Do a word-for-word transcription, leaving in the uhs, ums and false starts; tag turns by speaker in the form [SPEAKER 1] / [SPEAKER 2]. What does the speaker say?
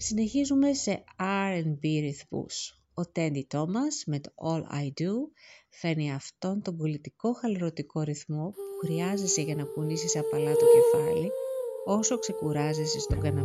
[SPEAKER 1] Συνεχίζουμε σε αρ εντ μπι ρυθμούς. Ο Τέντι Τόμας με το All I Do φέρνει αυτόν τον κολλητικό χαλαρωτικό ρυθμό που χρειάζεσαι για να κουνήσεις απαλά το κεφάλι όσο ξεκουράζεσαι στον καναπέ.